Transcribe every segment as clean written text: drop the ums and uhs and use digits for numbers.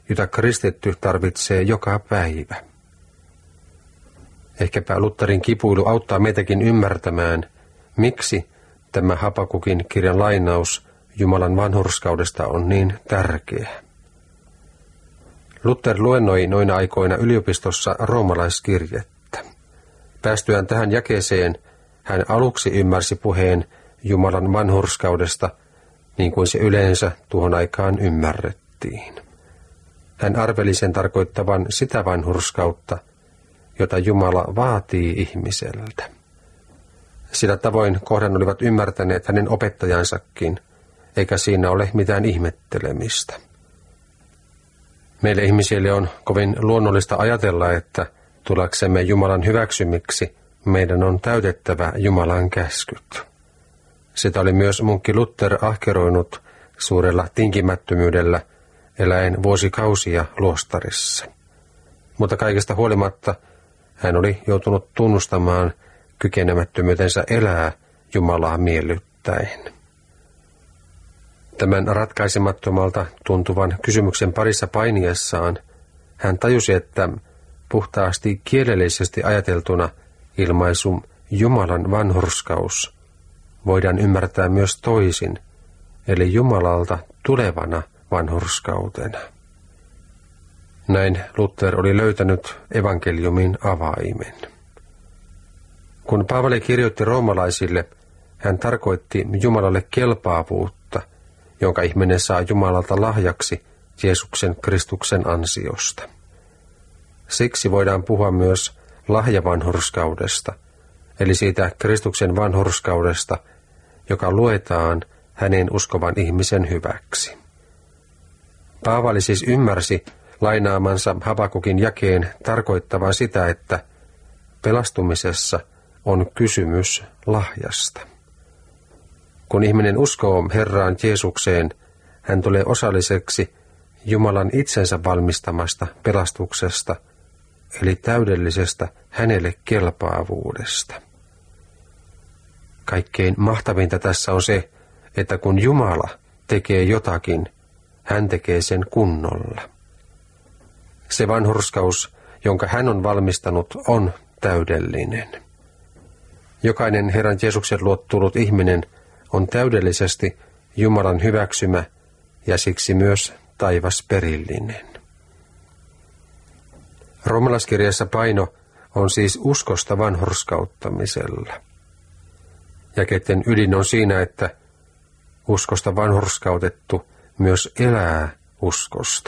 jota kristitty tarvitsee joka päivä. Ehkäpä Lutherin kipuilu auttaa meitäkin ymmärtämään, miksi tämä Habakukin kirjan lainaus Jumalan vanhurskaudesta on niin tärkeä. Luther luennoi noina aikoina yliopistossa roomalaiskirjettä. Päästyään tähän jakeeseen hän aluksi ymmärsi puheen Jumalan vanhurskaudesta, niin kuin se yleensä tuohon aikaan ymmärrettiin. Hän arveli sen tarkoittavan sitä vanhurskautta, jota Jumala vaatii ihmiseltä. Sillä tavoin kohdan olivat ymmärtäneet hänen opettajansakin, eikä siinä ole mitään ihmettelemistä. Meille ihmisille on kovin luonnollista ajatella, että tullaksemme Jumalan hyväksymiksi meidän on täytettävä Jumalan käskyt. Sitä oli myös munkki Luther ahkeroinut suurella tinkimättömyydellä eläen vuosikausia luostarissa. Mutta kaikesta huolimatta hän oli joutunut tunnustamaan kykenemättömyytensä elää Jumalaa miellyttäen. Tämän ratkaisemattomalta tuntuvan kysymyksen parissa painiessaan hän tajusi, että puhtaasti kielellisesti ajateltuna ilmaisu Jumalan vanhurskaus voidaan ymmärtää myös toisin, eli Jumalalta tulevana vanhurskautena. Näin Luther oli löytänyt evankeliumin avaimen. Kun Paavali kirjoitti roomalaisille, hän tarkoitti Jumalalle kelpaavuutta, jonka ihminen saa Jumalalta lahjaksi Jeesuksen Kristuksen ansiosta. Siksi voidaan puhua myös lahjavanhurskaudesta, eli siitä Kristuksen vanhurskaudesta, joka luetaan hänen uskovan ihmisen hyväksi. Paavali siis ymmärsi lainaamansa Habakukin jakeen tarkoittavan sitä, että pelastumisessa on kysymys lahjasta. Kun ihminen uskoo Herraan Jeesukseen, hän tulee osalliseksi Jumalan itsensä valmistamasta pelastuksesta, eli täydellisestä hänelle kelpaavuudesta. Kaikkein mahtavinta tässä on se, että kun Jumala tekee jotakin, hän tekee sen kunnolla. Se vanhurskaus, jonka hän on valmistanut, on täydellinen. Jokainen Herran Jeesuksen luo tullut ihminen on täydellisesti Jumalan hyväksymä ja siksi myös taivasperillinen. Roomalaiskirjassa paino on siis uskosta vanhurskauttamisella. Jakeiden ydin on siinä, että uskosta vanhurskautettu myös elää uskosta.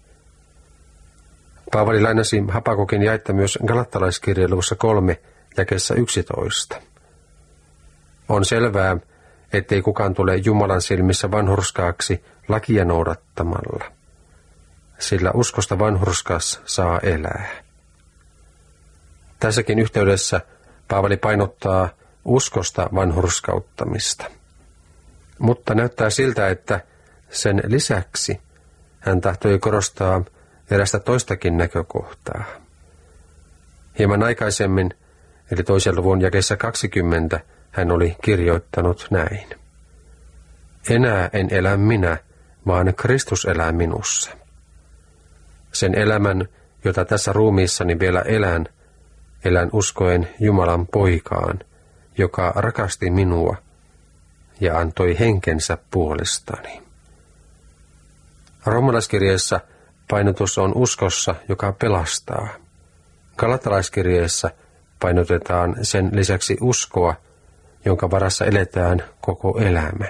Paavali lainasi Habakukin jaetta myös Galattalaiskirjeen luvussa 3, jakeessa 11. On selvää, ettei kukaan tule Jumalan silmissä vanhurskaaksi lakia noudattamalla, sillä uskosta vanhurskas saa elää. Tässäkin yhteydessä Paavali painottaa uskosta vanhurskauttamista, mutta näyttää siltä, että sen lisäksi hän tahtoi korostaa erästä toistakin näkökohtaa. Hieman aikaisemmin, eli toisen luvun jakeessa 20, hän oli kirjoittanut näin. Enää en elä minä, vaan Kristus elää minussa. Sen elämän, jota tässä ruumiissani vielä elän uskoen Jumalan poikaan, joka rakasti minua ja antoi henkensä puolestani. Roomalaiskirjeessä painotus on uskossa, joka pelastaa. Galattalaiskirjeessä painotetaan sen lisäksi uskoa, jonka varassa eletään koko elämä.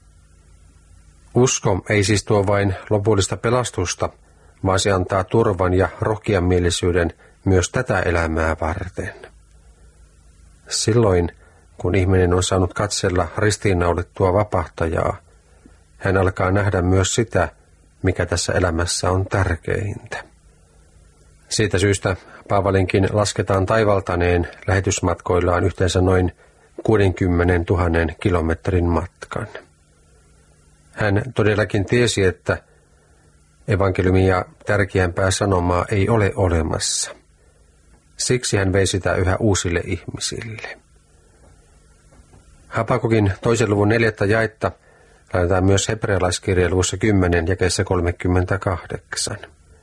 Usko ei siis tuo vain lopullista pelastusta, vaan se antaa turvan ja rohkeamielisyyden myös tätä elämää varten. Silloin, kun ihminen on saanut katsella ristiinnaulittua vapahtajaa, hän alkaa nähdä myös sitä, mikä tässä elämässä on tärkeintä. Siitä syystä Paavalinkin lasketaan taivaltaneen lähetysmatkoillaan yhteensä noin 60 000 kilometrin matkan. Hän todellakin tiesi, että evankeliumia tärkeämpää sanomaa ei ole olemassa. Siksi hän vei sitä yhä uusille ihmisille. Habakukin toisen luvun 4. jaetta laitetaan myös hebrealaiskirjeen luvussa 10 jakeessa 38.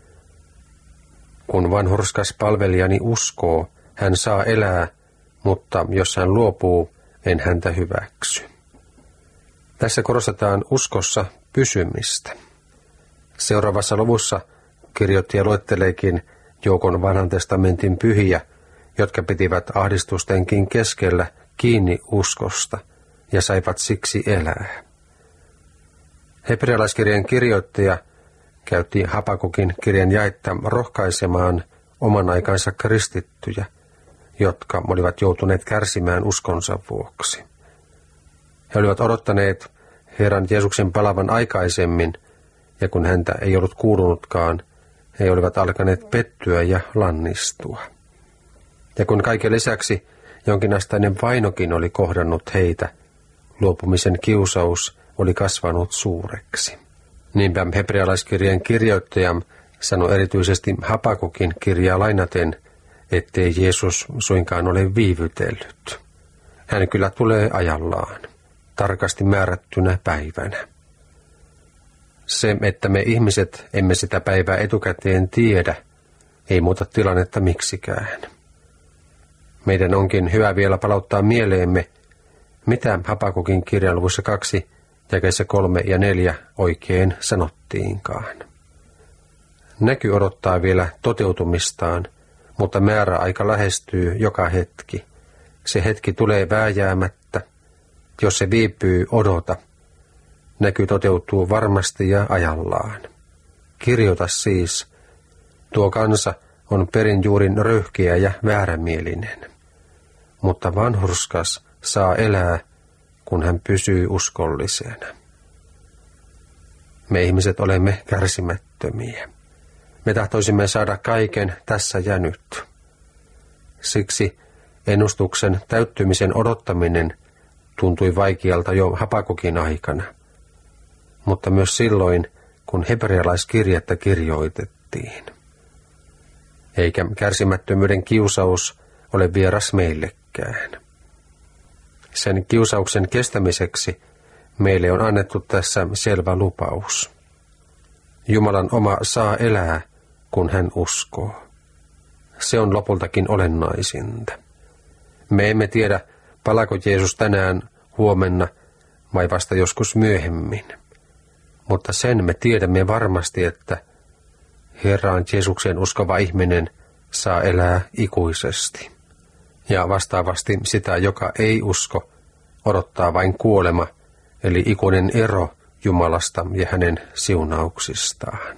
Kun vanhurskas palvelijani uskoo, hän saa elää, mutta jos hän luopuu, en häntä hyväksy. Tässä korostetaan uskossa pysymistä. Seuraavassa luvussa kirjoittaja luetteleekin joukon vanhan testamentin pyhiä, jotka pitivät ahdistustenkin keskellä kiinni uskosta ja saivat siksi elää. Hebrealaiskirjan kirjoittaja käytti Habakukin kirjan jaetta rohkaisemaan oman aikansa kristittyjä, jotka olivat joutuneet kärsimään uskonsa vuoksi. He olivat odottaneet Herran Jeesuksen palavan aikaisemmin, ja kun häntä ei ollut kuulunutkaan, he olivat alkaneet pettyä ja lannistua. Ja kun kaiken lisäksi jonkinasteinen vainokin oli kohdannut heitä, luopumisen kiusaus oli kasvanut suureksi. Niinpä hebrealaiskirjan kirjoittaja sanoi erityisesti Habakukin kirjaa lainaten, ettei Jeesus suinkaan ole viivytellyt. Hän kyllä tulee ajallaan, tarkasti määrättynä päivänä. Se, että me ihmiset emme sitä päivää etukäteen tiedä, ei muuta tilannetta miksikään. Meidän onkin hyvä vielä palauttaa mieleemme, mitä Habakukin kirjan luvussa 2, jakeissa 3 ja 4 oikein sanottiinkaan. Näky odottaa vielä toteutumistaan, mutta määräaika lähestyy joka hetki. Se hetki tulee vääjäämättä. Jos se viipyy, odota. Näky toteutuu varmasti ja ajallaan. Kirjoita siis. Tuo kansa on perin juurin röyhkeä ja väärämielinen. Mutta vanhurskas saa elää, kun hän pysyy uskollisena. Me ihmiset olemme kärsimättömiä. Me tahtoisimme saada kaiken tässä ja nyt. Siksi ennustuksen täyttymisen odottaminen tuntui vaikealta jo Habakukin aikana, mutta myös silloin, kun hebrealaiskirjettä kirjoitettiin. Eikä kärsimättömyyden kiusaus ole vieras meillekään. Sen kiusauksen kestämiseksi meille on annettu tässä selvä lupaus. Jumalan oma saa elää, kun hän uskoo. Se on lopultakin olennaisinta. Me emme tiedä, palaako Jeesus tänään, huomenna vai vasta joskus myöhemmin. Mutta sen me tiedämme varmasti, että Herraan Jeesukseen uskova ihminen saa elää ikuisesti. Ja vastaavasti sitä, joka ei usko, odottaa vain kuolema, eli ikuinen ero Jumalasta ja hänen siunauksistaan.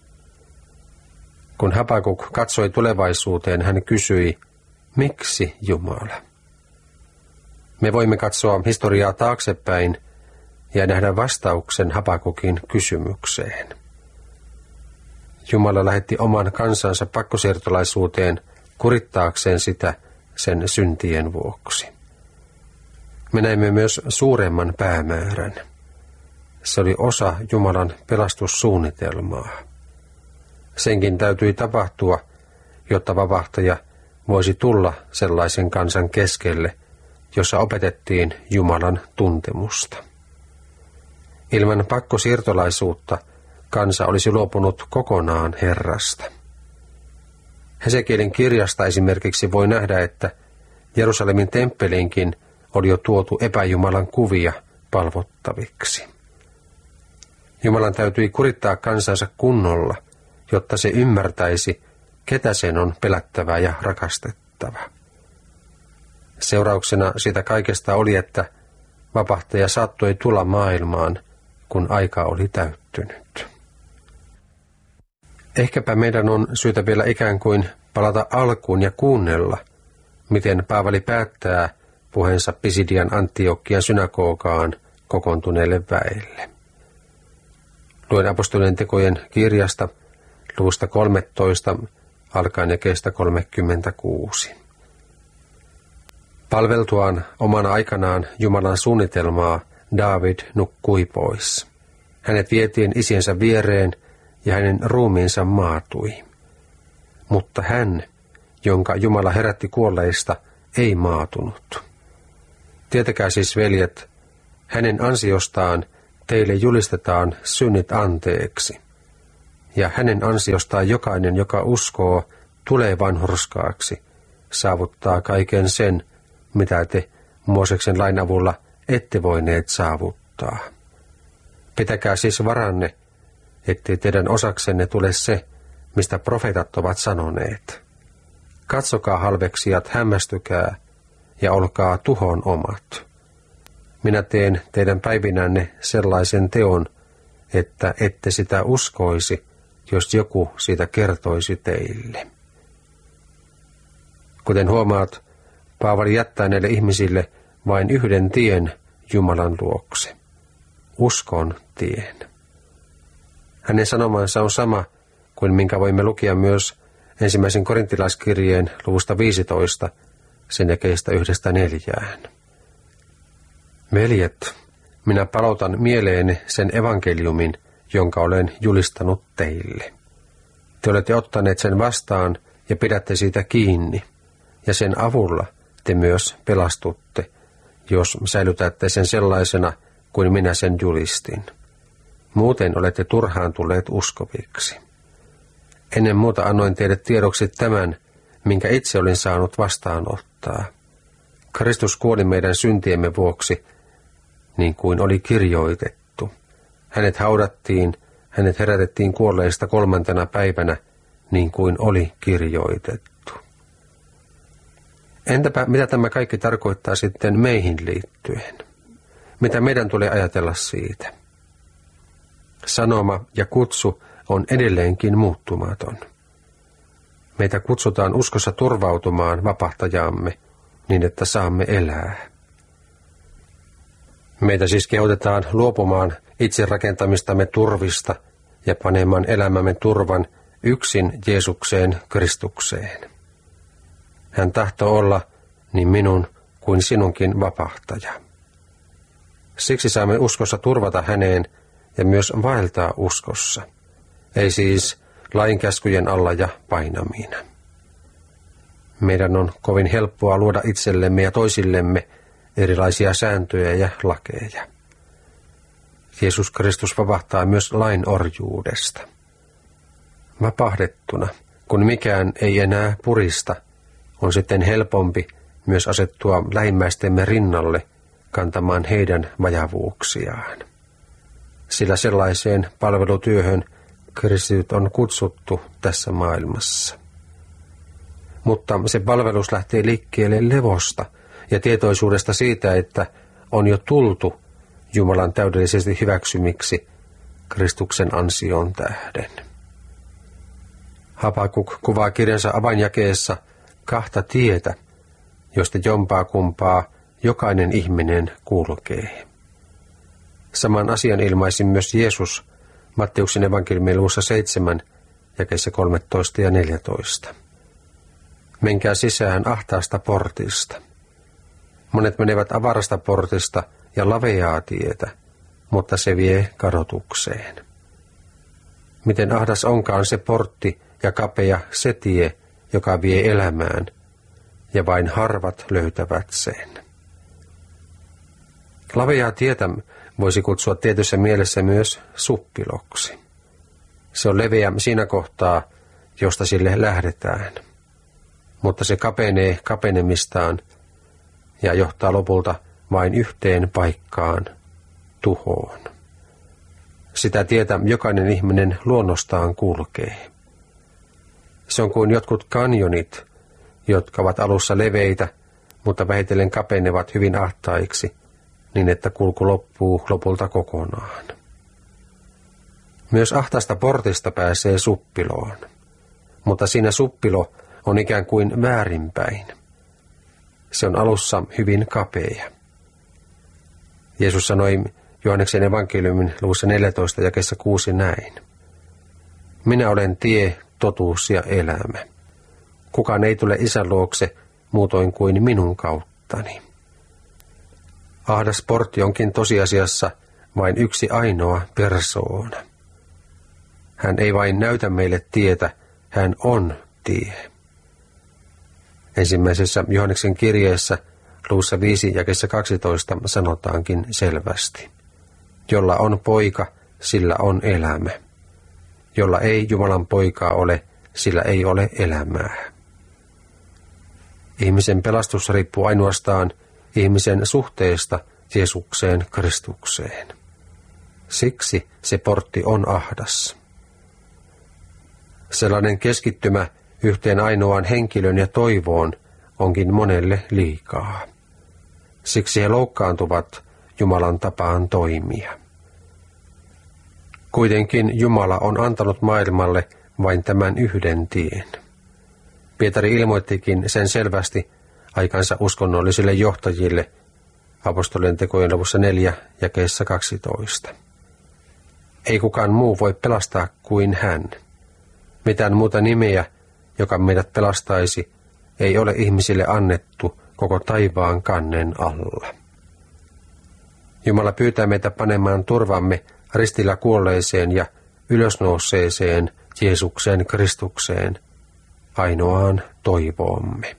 Kun Habakuk katsoi tulevaisuuteen, hän kysyi, miksi Jumala? Me voimme katsoa historiaa taaksepäin ja nähdä vastauksen Habakukin kysymykseen. Jumala lähetti oman kansansa pakkosiirtolaisuuteen kurittaakseen sitä sen syntien vuoksi. Me näemme myös suuremman päämäärän. Se oli osa Jumalan pelastussuunnitelmaa. Senkin täytyi tapahtua, jotta vapahtaja voisi tulla sellaisen kansan keskelle, jossa opetettiin Jumalan tuntemusta. Ilman pakkosiirtolaisuutta kansa olisi luopunut kokonaan Herrasta. Hesekielin kirjasta esimerkiksi voi nähdä, että Jerusalemin temppeliinkin oli jo tuotu epäjumalan kuvia palvottaviksi. Jumalan täytyi kurittaa kansansa kunnolla, jotta se ymmärtäisi, ketä sen on pelättävä ja rakastettava. Seurauksena siitä kaikesta oli, että vapahtaja saattoi tulla maailmaan, kun aika oli täyttynyt. Ehkäpä meidän on syytä vielä ikään kuin palata alkuun ja kuunnella, miten Paavali päättää puheensa Pisidian Antiokian synagogaan kokoontuneelle väelle. Luen apostolien tekojen kirjasta luvusta 13 alkaen jakeesta 36. Palveltuaan omana aikanaan Jumalan suunnitelmaa Daavid nukkui pois. Hänet vietiin isiensä viereen ja hänen ruumiinsa maatui. Mutta hän, jonka Jumala herätti kuolleista, ei maatunut. Tietäkää siis, veljet, hänen ansiostaan teille julistetaan synnit anteeksi. Ja hänen ansiostaan jokainen, joka uskoo, tulee vanhurskaaksi, saavuttaa kaiken sen, mitä te Mooseksen lain avulla ette voineet saavuttaa. Pitäkää siis varanne, ettei teidän osaksenne tule se, mistä profeetat ovat sanoneet. Katsokaa halveksijat, hämmästykää ja olkaa tuhon omat. Minä teen teidän päivinänne sellaisen teon, että ette sitä uskoisi, jos joku siitä kertoisi teille. Kuten huomaat, Paavali jättää näille ihmisille vain yhden tien Jumalan luokse. Uskon tien. Hänen sanomansa on sama kuin minkä voimme lukea myös ensimmäisen korintilaiskirjeen luvusta 15, sen jakeista 1–4. Veljet, minä palautan mieleeni sen evankeliumin, jonka olen julistanut teille. Te olette ottaneet sen vastaan ja pidätte siitä kiinni, ja sen avulla te myös pelastutte, jos säilytätte sen sellaisena kuin minä sen julistin. Muuten olette turhaan tulleet uskoviksi. Ennen muuta annoin teille tiedoksi tämän, minkä itse olin saanut vastaanottaa. Kristus kuoli meidän syntiemme vuoksi, niin kuin oli kirjoitettu. Hänet haudattiin, hänet herätettiin kuolleista 3. päivänä, niin kuin oli kirjoitettu. Entäpä mitä tämä kaikki tarkoittaa sitten meihin liittyen? Mitä meidän tulee ajatella siitä? Sanoma ja kutsu on edelleenkin muuttumaton. Meitä kutsutaan uskossa turvautumaan vapahtajaamme, niin että saamme elää. Meitä siis kehotetaan luopumaan itse rakentamistamme turvista ja panemaan elämämme turvan yksin Jeesukseen Kristukseen. Hän tahtoo olla niin minun kuin sinunkin vapahtaja. Siksi saamme uskossa turvata häneen ja myös vaeltaa uskossa, ei siis lain käskyjen alla ja painamiina. Meidän on kovin helppoa luoda itsellemme ja toisillemme erilaisia sääntöjä ja lakeja. Jeesus Kristus vapahtaa myös lain orjuudesta. Vapahdettuna, kun mikään ei enää purista, on sitten helpompi myös asettua lähimmäistemme rinnalle kantamaan heidän vajavuuksiaan. Sillä sellaiseen palvelutyöhön kristityt on kutsuttu tässä maailmassa. Mutta se palvelus lähtee liikkeelle levosta ja tietoisuudesta siitä, että on jo tultu Jumalan täydellisesti hyväksymiksi Kristuksen ansion tähden. Habakuk kuvaa kirjansa avainjakeessa 2 tietä, josta jompaa kumpaa jokainen ihminen kulkee. Saman asian ilmaisi myös Jeesus Matteuksen evankeliumin luvussa 7, jakeissa 13 ja 14. Menkää sisään ahtaasta portista. Monet menevät avarasta portista ja laveaa tietä, mutta se vie kadotukseen. Miten ahdas onkaan se portti ja kapea se tie, joka vie elämään, ja vain harvat löytävät sen. Laveaa tietä voisi kutsua tietyssä mielessä myös suppiloksi. Se on leveä siinä kohtaa, josta sille lähdetään, mutta se kapenee kapenemistaan ja johtaa lopulta vain yhteen paikkaan, tuhoon. Sitä tietä jokainen ihminen luonnostaan kulkee. Se on kuin jotkut kanjonit, jotka ovat alussa leveitä, mutta vähitellen kapenevat hyvin ahtaiksi, niin että kulku loppuu lopulta kokonaan. Myös ahtaasta portista pääsee suppiloon, mutta siinä suppilo on ikään kuin väärinpäin. Se on alussa hyvin kapea. Jeesus sanoi Johanneksen evankeliumin luvussa 14 jakeessa 6 näin. Minä olen tie, totuus ja elämä. Kukaan ei tule Isän luokse muutoin kuin minun kauttani. Ahdas portti onkin tosiasiassa vain yksi ainoa persoona. Hän ei vain näytä meille tietä, hän on tie. Ensimmäisessä Johanneksen kirjeessä luvussa 5 jakeessa 12 sanotaankin selvästi. Jolla on poika, sillä on elämä. Jolla ei Jumalan poikaa ole, sillä ei ole elämää. Ihmisen pelastus riippuu ainoastaan ihmisen suhteesta Jeesukseen Kristukseen. Siksi se portti on ahdas. Sellainen keskittymä yhteen ainoaan henkilön ja toivoon onkin monelle liikaa. Siksi he loukkaantuvat Jumalan tapaan toimia. Kuitenkin Jumala on antanut maailmalle vain tämän yhden tien. Pietari ilmoittikin sen selvästi aikansa uskonnollisille johtajille apostolien tekojen luvussa 4 jakeessa 12. Ei kukaan muu voi pelastaa kuin hän. Mitään muuta nimeä, joka meidät pelastaisi, ei ole ihmisille annettu koko taivaan kannen alla. Jumala pyytää meitä panemaan turvamme ristillä kuolleeseen ja ylösnouseeseen Jeesukseen Kristukseen, ainoaan toivoomme.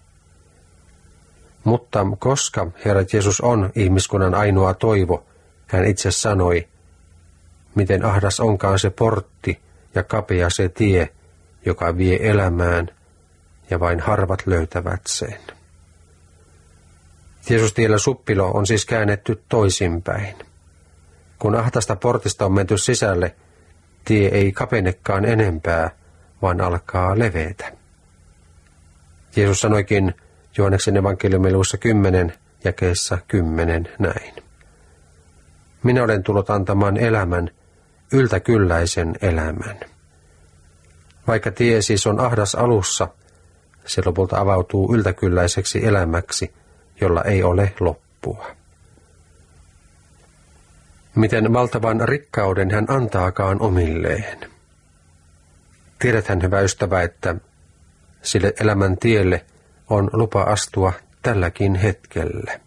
Mutta koska Herra Jeesus on ihmiskunnan ainoa toivo, hän itse sanoi, miten ahdas onkaan se portti ja kapea se tie, joka vie elämään, ja vain harvat löytävät sen. Jeesustiellä suppilo on siis käännetty toisinpäin. Kun ahtasta portista on menty sisälle, tie ei kapenekaan enempää, vaan alkaa levetä. Jeesus sanoikin Johanneksen evankeliumin luvussa 10 jakeessa 10 näin. Minä olen tullut antamaan elämän, yltäkylläisen elämän. Vaikka tie siis on ahdas alussa, se lopulta avautuu yltäkylläiseksi elämäksi, jolla ei ole loppua. Miten valtavan rikkauden hän antaakaan omilleen. Tiedäthän, hyvä ystävä, että sille elämän tielle on lupa astua tälläkin hetkellä.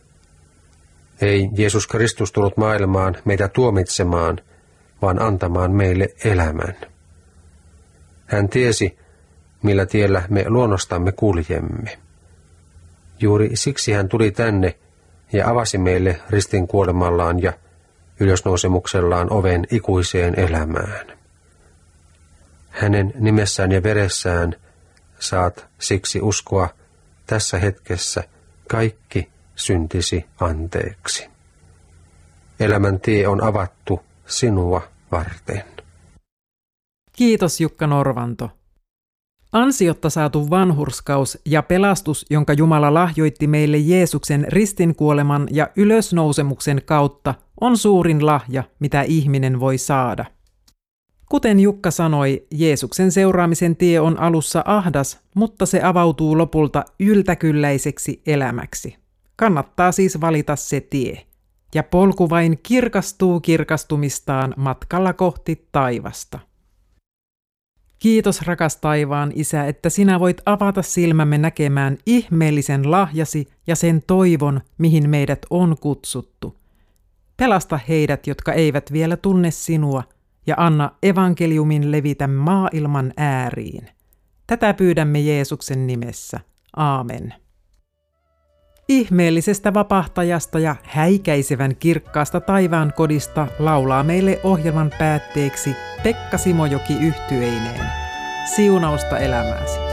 Ei Jeesus Kristus tullut maailmaan meitä tuomitsemaan, vaan antamaan meille elämän. Hän tiesi, millä tiellä me luonnostamme kuljemme. Juuri siksi hän tuli tänne ja avasi meille ristin kuolemallaan ja ylösnousemuksellaan oven ikuiseen elämään. Hänen nimessään ja veressään saat siksi uskoa tässä hetkessä kaikki syntisi anteeksi. Elämän tie on avattu sinua varten. Kiitos Jukka Norvanto. Ansiotta saatu vanhurskaus ja pelastus, jonka Jumala lahjoitti meille Jeesuksen ristinkuoleman ja ylösnousemuksen kautta, on suurin lahja, mitä ihminen voi saada. Kuten Jukka sanoi, Jeesuksen seuraamisen tie on alussa ahdas, mutta se avautuu lopulta yltäkylläiseksi elämäksi. Kannattaa siis valita se tie. Ja polku vain kirkastuu kirkastumistaan matkalla kohti taivasta. Kiitos rakas taivaan Isä, että sinä voit avata silmämme näkemään ihmeellisen lahjasi ja sen toivon, mihin meidät on kutsuttu. Pelasta heidät, jotka eivät vielä tunne sinua, ja anna evankeliumin levitä maailman ääriin. Tätä pyydämme Jeesuksen nimessä. Aamen. Ihmeellisestä vapahtajasta ja häikäisevän kirkkaasta taivaan kodista laulaa meille ohjelman päätteeksi Pekka Simojoki yhtyeineen. Siunausta elämääsi.